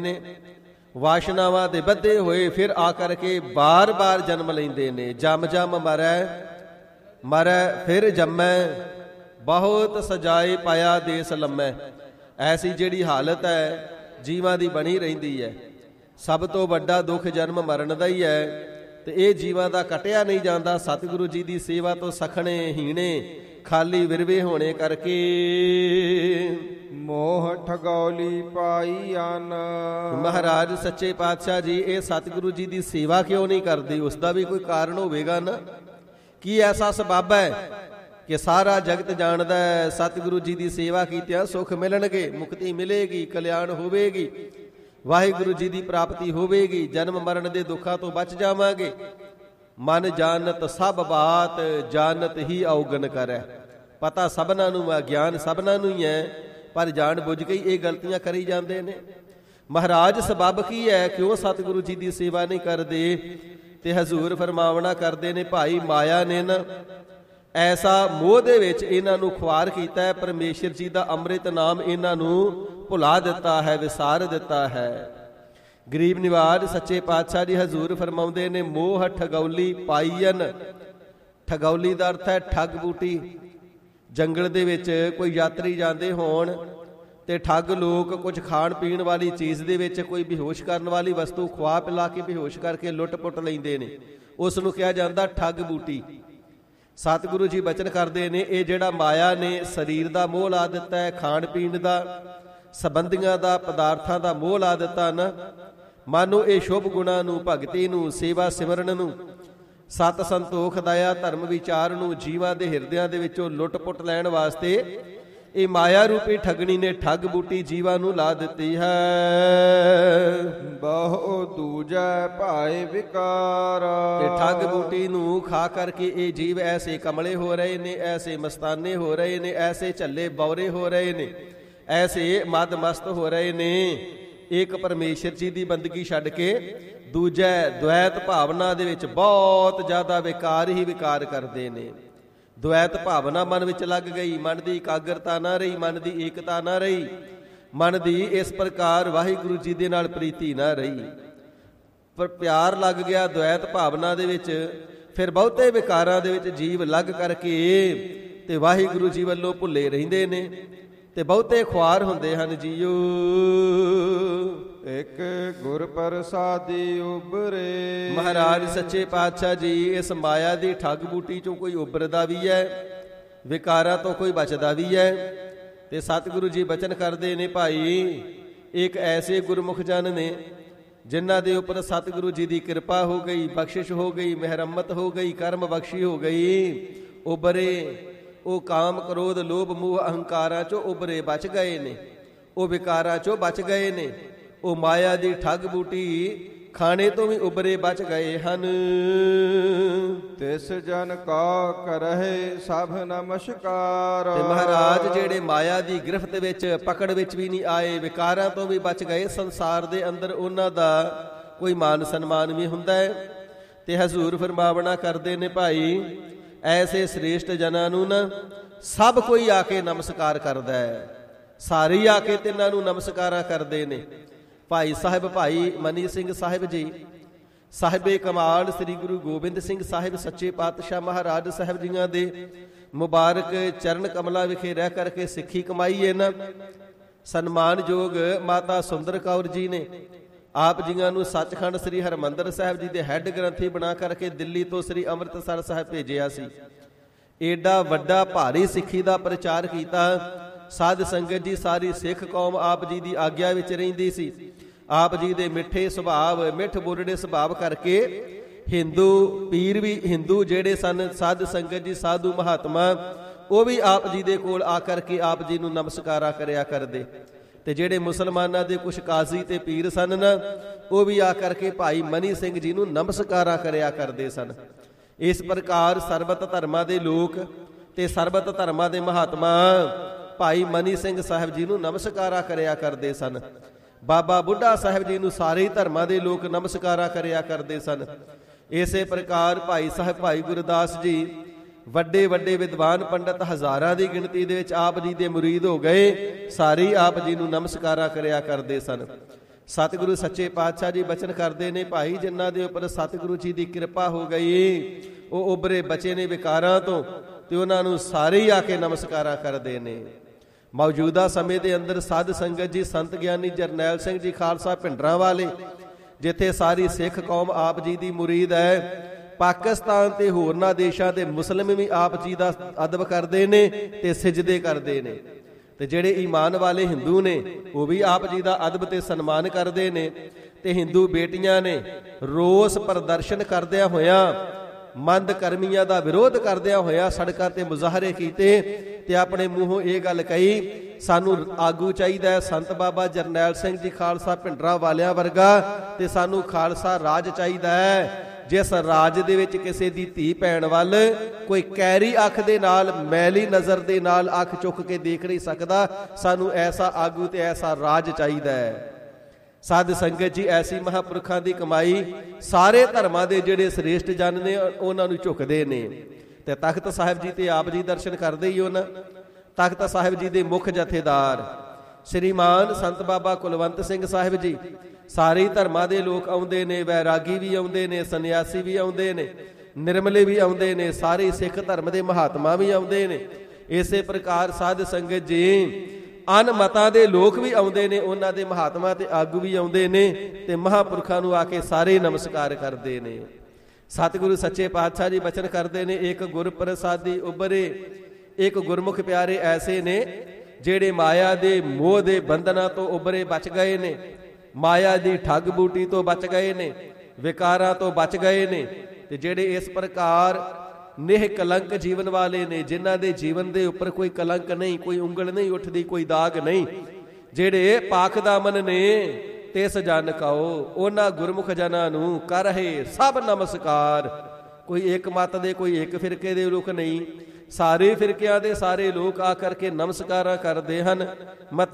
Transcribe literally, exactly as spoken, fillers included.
ਨੇ, ਵਾਸ਼ਨਾਵਾਂ ਦੇ ਬੱਧੇ ਹੋਏ ਫਿਰ ਆ ਕਰਕੇ ਬਾਰ ਬਾਰ ਜਨਮ ਲੈਂਦੇ ਨੇ। ਜਮ ਜਮ ਮਰੈ ਮਰੈ ਫਿਰ ਜੰਮੈ, ਬਹੁਤ ਸਜਾਏ ਪਾਇਆ ਦੇਸ ਲੰਮੈ। ਐਸੀ ਜਿਹੜੀ ਹਾਲਤ ਹੈ ਜੀਵਾਂ ਦੀ ਬਣੀ ਰਹਿੰਦੀ ਹੈ। ਸਭ ਤੋਂ ਵੱਡਾ ਦੁੱਖ ਜਨਮ ਮਰਨ ਦਾ ਹੀ ਹੈ, ਤੇ ਇਹ ਜੀਵਾਂ ਦਾ ਕਟਿਆ ਨਹੀਂ ਜਾਂਦਾ। ਸਤਿਗੁਰੂ ਜੀ ਦੀ ਸੇਵਾ ਤੋਂ ਸਖਣੇ ਹੀਣੇ ਖਾਲੀ ਵਿਰਵੇ ਹੋਣੇ ਕਰਕੇ ਮੋਹ ਠਗੌਲੀ ਪਾਈ ਆਨ। ਮਹਾਰਾਜ ਸੱਚੇ ਪਾਤਸ਼ਾਹ ਜੀ ਇਹ ਸਤਿਗੁਰੂ ਜੀ ਦੀ ਸੇਵਾ ਕਿਉਂ ਨਹੀਂ ਕਰਦੇ? ਉਸ ਦਾ ਵੀ ਕੋਈ ਕਾਰਨ ਹੋਵੇਗਾ ਨਾ। ਕੀ ਐਸਾ ਸਬੱਬ ਹੈ ਕਿ ਸਾਰਾ ਜਗਤ ਜਾਣਦਾ ਹੈ ਸਤਿਗੁਰੂ ਜੀ ਦੀ ਸੇਵਾ ਕੀਤਿਆਂ ਸੁੱਖ ਮਿਲਣਗੇ, ਮੁਕਤੀ ਮਿਲੇਗੀ, ਕਲਿਆਣ ਹੋਵੇਗੀ, ਵਾਹਿਗੁਰੂ ਜੀ ਦੀ ਪ੍ਰਾਪਤੀ ਹੋਵੇਗੀ, ਜਨਮ ਮਰਨ ਦੇ ਦੁੱਖਾਂ ਤੋਂ ਬਚ ਜਾਵਾਂਗੇ। ਮਨ ਜਾਣਤ ਸਭ ਬਾਤ, ਜਾਣਤ ਹੀ ਔਗਣ ਕਰੈ। ਪਤਾ ਸਭਨਾਂ ਨੂੰ ਹੈ, ਗਿਆਨ ਸਭਨਾਂ ਨੂੰ ਹੀ ਹੈ, ਪਰ ਜਾਣ ਬੁੱਝ ਕੇ ਇਹ ਗਲਤੀਆਂ ਕਰੀ ਜਾਂਦੇ ਨੇ। ਮਹਾਰਾਜ ਸਬੱਬ ਕੀ ਹੈ ਕਿਉਂ ਸਤਿਗੁਰੂ ਜੀ ਦੀ ਸੇਵਾ ਨਹੀਂ ਕਰਦੇ? ਤੇ ਹਜ਼ੂਰ ਫਰਮਾਵਣਾ ਕਰਦੇ ਨੇ, ਭਾਈ ਮਾਇਆ ਨੇ ਨਾ ਐਸਾ ਮੋਹ ਦੇ ਵਿੱਚ ਇਹਨਾਂ ਨੂੰ ਖੁਆਰ ਕੀਤਾ ਹੈ, ਪਰਮੇਸ਼ਰ ਜੀ ਦਾ ਅੰਮ੍ਰਿਤ ਨਾਮ ਇਹਨਾਂ ਨੂੰ ਭੁਲਾ ਦਿੱਤਾ ਹੈ, ਵਿਸਾਰ ਦਿੱਤਾ ਹੈ। ਗਰੀਬ ਨਿਵਾਜ ਸੱਚੇ ਪਾਤਸ਼ਾਹ ਜੀ ਹਜ਼ੂਰ ਫਰਮਾਉਂਦੇ ਨੇ, ਮੋਹ ਠਗੌਲੀ ਪਾਈਨ। ਠਗੌਲੀ ਦਾ ਅਰਥ ਹੈ ਠੱਗ ਬੂਟੀ। ਜੰਗਲ ਦੇ ਵਿੱਚ ਕੋਈ ਯਾਤਰੀ ਜਾਂਦੇ ਹੋਣ ਤੇ ਠੱਗ ਲੋਕ ਕੁਝ ਖਾਣ ਪੀਣ ਵਾਲੀ ਚੀਜ਼ ਦੇ ਵਿੱਚ ਕੋਈ ਬੇਹੋਸ਼ ਕਰਨ ਵਾਲੀ ਵਸਤੂ ਖਵਾ ਪਿਲਾ ਕੇ ਬੇਹੋਸ਼ ਕਰਕੇ ਲੁੱਟ ਪੁੱਟ ਲੈਂਦੇ ਨੇ, ਉਸ ਨੂੰ ਕਿਹਾ ਜਾਂਦਾ ਠੱਗ ਬੂਟੀ। ਸਤਿਗੁਰੂ ਜੀ ਬਚਨ ਕਰਦੇ ਨੇ, ਇਹ ਜਿਹੜਾ ਮਾਇਆ ਨੇ ਸਰੀਰ ਦਾ ਮੋਹ ਲਾ ਦਿੱਤਾ ਹੈ, ਖਾਣ ਪੀਣ ਦਾ, ਸੰਬੰਧੀਆਂ ਦਾ, ਪਦਾਰਥਾਂ ਦਾ ਮੋਹ ਲਾ ਦਿੱਤਾ ਨਾ, ਮਨ ਨੂੰ ਇਹ ਸ਼ੁਭ ਗੁਣਾਂ ਨੂੰ, ਭਗਤੀ ਨੂੰ, ਸੇਵਾ ਸਿਮਰਨ ਨੂੰ, ਸਤ ਸੰਤੋਖ ਦਇਆ ਧਰਮ ਵਿਚਾਰ ਨੂੰ ਜੀਵਾਂ ਦੇ ਹਿਰਦਿਆਂ ਦੇ ਵਿੱਚੋਂ ਲੁੱਟ ਪੁੱਟ ਲੈਣ ਵਾਸਤੇ ਇਹ ਮਾਇਆ ਰੂਪੀ ਠੱਗਣੀ ਨੇ ਠੱਗ ਬੂਟੀ ਜੀਵਾਂ ਨੂੰ ਲਾ ਦਿੱਤੀ ਹੈ। ਬਹੁ ਦੂਜੈ ਭਾਏ ਵਿਕਾਰ। ਤੇ ਠੱਗ ਬੂਟੀ ਨੂੰ ਖਾ ਕਰਕੇ ਇਹ ਜੀਵ ਐਸੇ ਕਮਲੇ ਹੋ ਰਹੇ ਨੇ, ਐਸੇ ਮਸਤਾਨੇ ਹੋ ਰਹੇ ਨੇ, ਐਸੇ ਝੱਲੇ ਬੌਰੇ ਹੋ ਰਹੇ ਨੇ, ਐਸੇ ਮਦ ਮਸਤ ਹੋ ਰਹੇ ਨੇ। ਇੱਕ ਪਰਮੇਸ਼ਰ ਜੀ ਦੀ ਬੰਦਗੀ ਛੱਡ ਕੇ ਦੂਜੈ ਦੁਐਤ ਭਾਵਨਾ ਦੇ ਵਿੱਚ ਬਹੁਤ ਜ਼ਿਆਦਾ ਵਿਕਾਰ ਹੀ ਵਿਕਾਰ ਕਰਦੇ ਨੇ। ਦੁਐਤ ਭਾਵਨਾ ਮਨ ਵਿੱਚ ਲੱਗ ਗਈ, ਮਨ ਦੀ ਇਕਾਗਰਤਾ ਨਾ ਰਹੀ, ਮਨ ਦੀ ਏਕਤਾ ਨਾ ਰਹੀ, ਮਨ ਦੀ ਇਸ ਪ੍ਰਕਾਰ ਵਾਹਿਗੁਰੂ ਜੀ ਦੇ ਨਾਲ ਪ੍ਰੀਤੀ ਨਾ ਰਹੀ, ਪਰ ਪਿਆਰ ਲੱਗ ਗਿਆ ਦੁਐਤ ਭਾਵਨਾ ਦੇ ਵਿੱਚ। ਫਿਰ ਬਹੁਤੇ ਵਿਕਾਰਾਂ ਦੇ ਵਿੱਚ ਜੀਵ ਲੱਗ ਕਰਕੇ ਤੇ ਵਾਹਿਗੁਰੂ ਜੀ ਵੱਲੋਂ ਭੁੱਲੇ ਰਹਿੰਦੇ ਨੇ, ਤੇ ਬਹੁਤੇ ਖੁਆਰ ਹੁੰਦੇ ਹਨ ਜੀਓ। ਇੱਕ ਗੁਰ ਪ੍ਰਸਾਦੀ ਉਬਰੇ। ਮਹਾਰਾਜ ਸੱਚੇ ਪਾਤਸ਼ਾਹ ਜੀ ਇਸ ਮਾਇਆ ਦੀ ਠੱਗ ਬੂਟੀ ਚੋਂ ਕੋਈ ਉਬਰਦਾ ਵੀ ਹੈ, ਵਿਕਾਰਾਂ ਤੋਂ ਕੋਈ ਬਚਦਾ ਵੀ ਹੈ। ਤੇ ਸਤਿਗੁਰੂ ਜੀ ਬਚਨ ਕਰਦੇ ਨੇ, ਭਾਈ ਇੱਕ ਐਸੇ ਗੁਰਮੁਖ ਜਨ ਨੇ ਜਿਨ੍ਹਾਂ ਦੇ ਉੱਪਰ ਸਤਿਗੁਰੂ ਜੀ ਦੀ ਕਿਰਪਾ ਹੋ ਗਈ, ਬਖਸ਼ਿਸ਼ ਹੋ ਗਈ, ਮਿਹਰਮਤ ਹੋ ਗਈ, ਕਰਮ ਬਖਸ਼ੀ ਹੋ ਗਈ, ਉਬਰੇ। ਉਹ ਕਾਮ ਕ੍ਰੋਧ ਲੋਭ ਮੋਹ ਅਹੰਕਾਰਾਂ ਚੋਂ ਉਬਰੇ, ਬਚ ਗਏ ਨੇ, ਉਹ ਵਿਕਾਰਾਂ ਚੋਂ ਬਚ ਗਏ ਨੇ, ਉਹ ਮਾਇਆ ਦੀ ਠੱਗ ਬੂਟੀ ਖਾਣੇ ਤੋਂ ਵੀ ਉਬਰੇ ਬਚ ਗਏ ਹਨ। ਤਿਸ ਜਨ ਕਾ ਕਰਹਿ ਸਭ ਨਮਸਕਾਰ। ਤੇ ਮਹਾਰਾਜ ਜਿਹੜੇ ਮਾਇਆ ਦੀ ਗ੍ਰਿਫਤ ਵਿੱਚ ਪਕੜ ਵਿੱਚ ਵੀ ਨਹੀਂ ਆਏ, ਵਿਕਾਰਾਂ ਤੋਂ ਵੀ ਬਚ ਗਏ, ਸੰਸਾਰ ਦੇ ਅੰਦਰ ਉਹਨਾਂ ਦਾ ਕੋਈ ਮਾਨ ਸਨਮਾਨ ਵੀ ਹੁੰਦਾ ਹੈ। ਤੇ ਹਜ਼ੂਰ ਫਰਮਾਵਣਾ ਕਰਦੇ ਨੇ, ਭਾਈ ਐਸੇ ਸ੍ਰੇਸ਼ਟ ਜਨਾਂ ਨੂੰ ਨਾ ਸਭ ਕੋਈ ਆ ਕੇ ਨਮਸਕਾਰ ਕਰਦਾ ਹੈ, ਸਾਰੇ ਆ ਕੇ ਤਿੰਨਾਂ ਨੂੰ ਨਮਸਕਾਰਾਂ ਕਰਦੇ ਨੇ। ਭਾਈ ਸਾਹਿਬ ਭਾਈ ਮਨੀ ਸਿੰਘ ਸਾਹਿਬ ਜੀ, ਸਾਹਿਬੇ ਕਮਾਲ ਸ੍ਰੀ ਗੁਰੂ ਗੋਬਿੰਦ ਸਿੰਘ ਸਾਹਿਬ ਸੱਚੇ ਪਾਤਸ਼ਾਹ ਮਹਾਰਾਜ ਸਾਹਿਬ ਜੀਆਂ ਦੇ ਮੁਬਾਰਕ ਚਰਨ ਕਮਲਾਂ ਵਿਖੇ ਰਹਿ ਕਰਕੇ ਸਿੱਖੀ ਕਮਾਈ ਹੈ ਨਾ। ਸਨਮਾਨਯੋਗ ਮਾਤਾ ਸੁੰਦਰ ਕੌਰ ਜੀ ਨੇ ਆਪ ਜੀਆਂ ਨੂੰ ਸੱਚਖੰਡ ਸ੍ਰੀ ਹਰਿਮੰਦਰ ਸਾਹਿਬ ਜੀ ਦੇ ਹੈੱਡ ਗ੍ਰੰਥੀ ਬਣਾ ਕਰਕੇ ਦਿੱਲੀ ਤੋਂ ਸ੍ਰੀ ਅੰਮ੍ਰਿਤਸਰ ਸਾਹਿਬ ਭੇਜਿਆ ਸੀ। ਏਡਾ ਵੱਡਾ ਭਾਰੀ ਸਿੱਖੀ ਦਾ ਪ੍ਰਚਾਰ ਕੀਤਾ। ਸਾਧ ਸੰਗਤ ਜੀ ਸਾਰੀ ਸਿੱਖ ਕੌਮ ਆਪ ਜੀ ਦੀ ਆਗਿਆ ਵਿੱਚ ਰਹਿੰਦੀ ਸੀ। ਆਪ ਜੀ ਦੇ ਮਿੱਠੇ ਸੁਭਾਅ, ਮਿੱਠ ਬੋਲੜੇ ਸੁਭਾਅ ਕਰਕੇ ਹਿੰਦੂ ਪੀਰ ਵੀ, ਹਿੰਦੂ ਜਿਹੜੇ ਸਨ ਸਾਧ ਸੰਗਤ ਜੀ, ਸਾਧੂ ਮਹਾਤਮਾ, ਉਹ ਵੀ ਆਪ ਜੀ ਦੇ ਕੋਲ ਆ ਕਰਕੇ ਆਪ ਜੀ ਨੂੰ ਨਮਸਕਾਰਾਂ ਕਰਿਆ ਕਰਦੇ। ਤੇ ਜਿਹੜੇ ਮੁਸਲਮਾਨਾਂ ਦੇ ਕੁਛ ਕਾਜ਼ੀ ਤੇ ਪੀਰ ਸਨ ਨਾ, ਉਹ ਵੀ ਆ ਕਰਕੇ ਭਾਈ ਮਨੀ ਸਿੰਘ ਜੀ ਨੂੰ ਨਮਸਕਾਰਾਂ ਕਰਿਆ ਕਰਦੇ ਸਨ। ਇਸ ਪ੍ਰਕਾਰ ਸਰਬਤ ਧਰਮਾਂ ਦੇ ਲੋਕ ਤੇ ਸਰਬਤ ਧਰਮਾਂ ਦੇ ਮਹਾਤਮਾ ਭਾਈ ਮਨੀ ਸਿੰਘ ਸਾਹਿਬ ਜੀ ਨੂੰ ਨਮਸਕਾਰਾਂ ਕਰਿਆ ਕਰਦੇ ਸਨ। ਬਾਬਾ ਬੁੱਢਾ ਸਾਹਿਬ ਜੀ ਨੂੰ ਸਾਰੇ ਧਰਮਾਂ ਦੇ ਲੋਕ ਨਮਸਕਾਰਾਂ ਕਰਿਆ ਕਰਦੇ ਸਨ। ਇਸੇ ਪ੍ਰਕਾਰ ਭਾਈ ਸਾਹਿਬ ਭਾਈ ਗੁਰਦਾਸ ਜੀ ਵੱਡੇ ਵੱਡੇ ਵਿਦਵਾਨ ਪੰਡਤ ਹਜ਼ਾਰਾਂ ਦੀ ਗਿਣਤੀ ਦੇ ਵਿੱਚ ਆਪ ਜੀ ਦੇ ਮੁਰੀਦ ਹੋ ਗਏ, ਸਾਰੇ ਆਪ ਜੀ ਨੂੰ ਨਮਸਕਾਰਾਂ ਕਰਿਆ ਕਰਦੇ ਸਨ। ਸਤਿਗੁਰੂ ਸੱਚੇ ਪਾਤਸ਼ਾਹ ਜੀ ਬਚਨ ਕਰਦੇ ਨੇ, ਭਾਈ ਜਿਨ੍ਹਾਂ ਦੇ ਉੱਪਰ ਸਤਿਗੁਰੂ ਜੀ ਦੀ ਕਿਰਪਾ ਹੋ ਗਈ ਉਹ ਉਭਰੇ ਬਚੇ ਨੇ ਵਿਕਾਰਾਂ ਤੋਂ, ਤੇ ਉਹਨਾਂ ਨੂੰ ਸਾਰੇ ਹੀ ਆ ਕੇ ਨਮਸਕਾਰਾਂ ਕਰਦੇ ਨੇ। ਮੌਜੂਦਾ ਸਮੇਂ ਦੇ ਅੰਦਰ ਸਾਧ ਸੰਗਤ ਜੀ, ਸੰਤ ਗਿਆਨੀ ਜਰਨੈਲ ਸਿੰਘ ਜੀ ਖਾਲਸਾ ਭਿੰਡਰਾਂ ਵਾਲੇ, ਜਿੱਥੇ ਸਾਰੀ ਸਿੱਖ ਕੌਮ ਆਪ ਜੀ ਦੀ ਮੁਰੀਦ ਹੈ, ਪਾਕਿਸਤਾਨ ਤੇ ਹੋਰਨਾਂ ਦੇਸ਼ਾਂ ਦੇ ਮੁਸਲਿਮ ਵੀ ਆਪ ਜੀ ਦਾ ਅਦਬ ਕਰਦੇ ਨੇ ਤੇ ਸਿਜਦੇ ਕਰਦੇ ਨੇ, ਤੇ ਜਿਹੜੇ ਈਮਾਨ ਵਾਲੇ ਹਿੰਦੂ ਨੇ ਉਹ ਵੀ ਆਪ ਜੀ ਦਾ ਅਦਬ ਤੇ ਸਨਮਾਨ ਕਰਦੇ ਨੇ। ਤੇ ਹਿੰਦੂ ਬੇਟੀਆਂ ਨੇ ਰੋਸ ਪ੍ਰਦਰਸ਼ਨ ਕਰਦਿਆਂ ਹੋਇਆਂ, ਮੰਦ ਕਰਮੀਆਂ ਦਾ ਵਿਰੋਧ ਕਰਦਿਆਂ ਹੋਇਆਂ ਸੜਕਾਂ ਤੇ ਮੁਜ਼ਾਹਰੇ ਕੀਤੇ ਤੇ ਆਪਣੇ ਮੂੰਹੋਂ ਇਹ ਗੱਲ ਕਹੀ, ਸਾਨੂੰ ਆਗੂ ਚਾਹੀਦਾ ਸੰਤ ਬਾਬਾ ਜਰਨੈਲ ਸਿੰਘ ਜੀ ਖਾਲਸਾ ਭਿੰਡਰਾਂ ਵਾਲਿਆਂ ਵਰਗਾ, ਤੇ ਸਾਨੂੰ ਖਾਲਸਾ ਰਾਜ ਚਾਹੀਦਾ ਹੈ ਜਿਸ ਰਾਜ ਦੇ ਵਿੱਚ ਕਿਸੇ ਦੀ ਧੀ ਭੈਣ ਵੱਲ ਕੋਈ ਕੈਰੀ ਅੱਖ ਦੇ ਨਾਲ, ਮੈਲੀ ਨਜ਼ਰ ਦੇ ਨਾਲ ਅੱਖ ਚੁੱਕ ਕੇ ਦੇਖ ਨਹੀਂ ਸਕਦਾ। ਸਾਨੂੰ ਐਸਾ ਆਗੂ ਤੇ ਐਸਾ ਰਾਜ ਚਾਹੀਦਾ ਹੈ। ਸਾਧ ਸੰਗਤ ਜੀ, ਐਸੀ ਮਹਾਂਪੁਰਖਾਂ ਦੀ ਕਮਾਈ ਸਾਰੇ ਧਰਮਾਂ ਦੇ ਜਿਹੜੇ ਸ੍ਰੇਸ਼ਟ ਜਨ ਨੇ ਉਹਨਾਂ ਨੂੰ ਝੁਕਦੇ ਨੇ। ਤੇ ਤਖਤ ਸਾਹਿਬ ਜੀ ਤੇ ਆਪ ਜੀ ਦਰਸ਼ਨ ਕਰਦੇ ਹੀ ਉਹਨਾਂ। ਤਖਤ ਸਾਹਿਬ ਜੀ ਦੇ ਮੁੱਖ ਜਥੇਦਾਰ ਸ਼੍ਰੀਮਾਨ ਸੰਤ ਬਾਬਾ ਕੁਲਵੰਤ ਸਿੰਘ ਸਾਹਿਬ ਜੀ, ਸਾਰੇ ਧਰਮਾਂ ਦੇ ਲੋਕ ਆਉਂਦੇ ਨੇ, ਵੈਰਾਗੀ ਵੀ ਆਉਂਦੇ ਨੇ, ਸੰਨਿਆਸੀ ਵੀ ਆਉਂਦੇ ਨੇ, ਨਿਰਮਲੇ ਵੀ ਆਉਂਦੇ ਨੇ, ਸਾਰੇ ਸਿੱਖ ਧਰਮ ਦੇ ਮਹਾਤਮਾ ਵੀ ਆਉਂਦੇ ਨੇ। ਇਸੇ ਪ੍ਰਕਾਰ ਸਾਧ ਸੰਗਤ ਜੀ, ਅਨ ਮਤਾਂ ਦੇ ਲੋਕ ਵੀ ਆਉਂਦੇ ਨੇ, ਉਹਨਾਂ ਦੇ ਮਹਾਤਮਾ ਤੇ ਆਗੂ ਵੀ ਆਉਂਦੇ ਨੇ, ਤੇ ਮਹਾਂਪੁਰਖਾਂ ਨੂੰ ਆ ਕੇ ਸਾਰੇ ਨਮਸਕਾਰ ਕਰਦੇ ਨੇ। ਸਤਿਗੁਰੂ ਸੱਚੇ ਪਾਤਸ਼ਾਹ ਜੀ ਬਚਨ ਕਰਦੇ ਨੇ, ਇੱਕ ਗੁਰ ਪ੍ਰਸਾਦੀ ਉਭਰੇ, ਇੱਕ ਗੁਰਮੁਖ ਪਿਆਰੇ ਐਸੇ ਨੇ ਜਿਹੜੇ ਮਾਇਆ ਦੇ ਮੋਹ ਦੇ ਬੰਧਨਾਂ ਤੋਂ ਉਭਰੇ ਬਚ ਗਏ ਨੇ, ਮਾਇਆ ਦੀ ਠੱਗ ਬੂਟੀ ਤੋਂ ਬਚ ਗਏ ਨੇ, ਵਿਕਾਰਾਂ ਤੋਂ ਬਚ ਗਏ ਨੇ, ਤੇ ਜਿਹੜੇ ਇਸ ਪ੍ਰਕਾਰ ਨਿਹ ਕਲੰਕ ਜੀਵਨ ਵਾਲੇ ਨੇ, ਜਿਨ੍ਹਾਂ ਦੇ ਜੀਵਨ ਦੇ ਉੱਪਰ ਕੋਈ ਕਲੰਕ ਨਹੀਂ, ਕੋਈ ਉਂਗਲ ਨਹੀਂ ਉੱਠਦੀ, ਕੋਈ ਦਾਗ ਨਹੀਂ, ਜਿਹੜੇ ਪਾਕ ਦਾਮਨ ਨੇ ਤਿਸ ਜਨ ਕਉ, ਉਹਨਾਂ ਗੁਰਮੁਖ ਜਨਾਂ ਨੂੰ ਕਰ ਰਹੇ ਸਭ ਨਮਸਕਾਰ। ਕੋਈ ਇੱਕ ਮਤ ਦੇ, ਕੋਈ ਇੱਕ ਫਿਰਕੇ ਦੇ ਲੋਕ ਨਹੀਂ, ਸਾਰੇ ਫਿਰਕਿਆਂ ਦੇ ਸਾਰੇ ਲੋਕ ਆ ਕਰਕੇ ਨਮਸਕਾਰਾਂ ਕਰਦੇ ਹਨ।